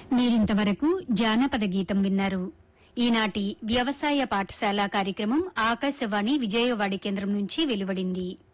మీరింతవరకు జానపద గీతం విన్నారు. ఈనాటి వ్యవసాయ పాఠశాల కార్యక్రమం ఆకాశవాణి విజయవాడ కేంద్రం నుంచి వెలువడింది.